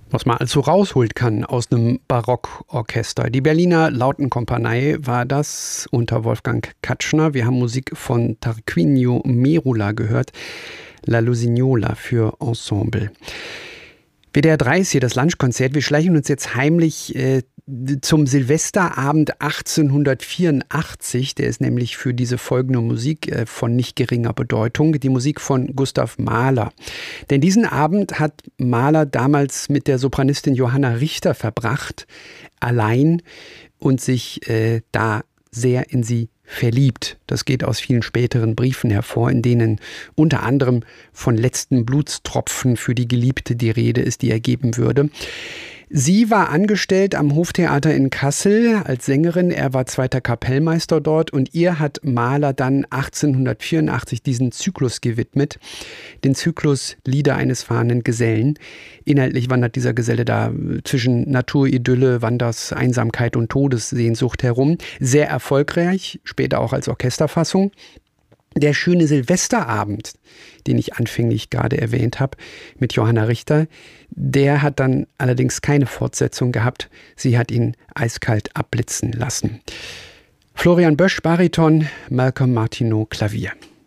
Was man also rausholt kann aus einem Barockorchester. Die Berliner Lautenkompanie war das unter Wolfgang Katschner. Wir haben Musik von Tarquinio Merula gehört. La Lusignola für Ensemble. WDR 3 ist hier das Lunchkonzert. Wir schleichen uns jetzt heimlich zum Silvesterabend 1884. Der ist nämlich für diese folgende Musik von nicht geringer Bedeutung. Die Musik von Gustav Mahler. Denn diesen Abend hat Mahler damals mit der Sopranistin Johanna Richter verbracht. Allein und sich da sehr in sie verliebt. Das geht aus vielen späteren Briefen hervor, in denen unter anderem von letzten Blutstropfen für die Geliebte die Rede ist, die er geben würde. Sie war angestellt am Hoftheater in Kassel als Sängerin. Er war zweiter Kapellmeister dort und ihr hat Mahler dann 1884 diesen Zyklus gewidmet, den Zyklus Lieder eines fahrenden Gesellen. Inhaltlich wandert dieser Geselle da zwischen Naturidylle, Wanders, Einsamkeit und Todessehnsucht herum. Sehr erfolgreich, später auch als Orchesterfassung. Der schöne Silvesterabend, den ich anfänglich gerade erwähnt habe, mit Johanna Richter, der hat dann allerdings keine Fortsetzung gehabt. Sie hat ihn eiskalt abblitzen lassen. Florian Bösch, Bariton, Malcolm Martineau, Klavier.